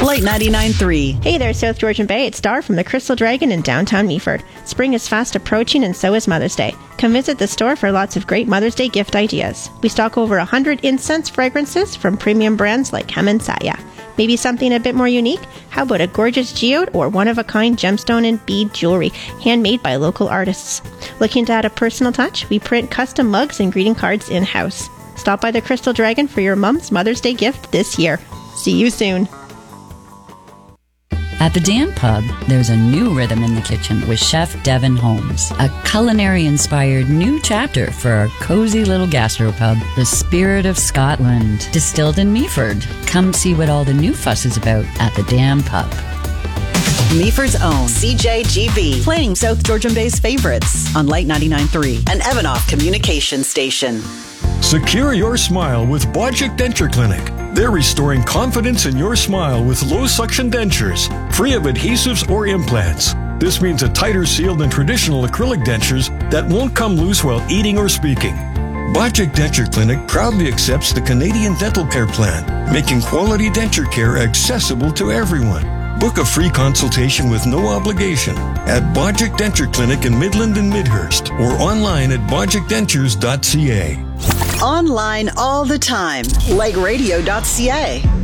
Light 99.3. Hey there, South Georgian Bay. It's Dar from the Crystal Dragon in downtown Meaford. Spring is fast approaching and so is Mother's Day. Come visit the store for lots of great Mother's Day gift ideas. We stock over 100 incense fragrances from premium brands like Hem and Saya. Maybe something a bit more unique? How about a gorgeous geode or one-of-a-kind gemstone and bead jewelry, handmade by local artists? Looking to add a personal touch? We print custom mugs and greeting cards in-house. Stop by the Crystal Dragon for your mom's Mother's Day gift this year. See you soon. At the Dan Pub, there's a new rhythm in the kitchen with Chef Devin Holmes, a culinary-inspired new chapter for our cozy little gastropub, the Spirit of Scotland, distilled in Meaford. Come see what all the new fuss is about at the Dan Pub. Meaford's own CJGB, playing South Georgian Bay's favorites on Light 99.3, an Evanoff communication station. Secure your smile with Bodgick Denture Clinic. They're restoring confidence in your smile with low-suction dentures, free of adhesives or implants. This means a tighter seal than traditional acrylic dentures that won't come loose while eating or speaking. Bodgick Denture Clinic proudly accepts the Canadian Dental Care Plan, making quality denture care accessible to everyone. Book a free consultation with no obligation at Bodgick Denture Clinic in Midland and Midhurst or online at bodgickdentures.ca. Online all the time, like radio.ca.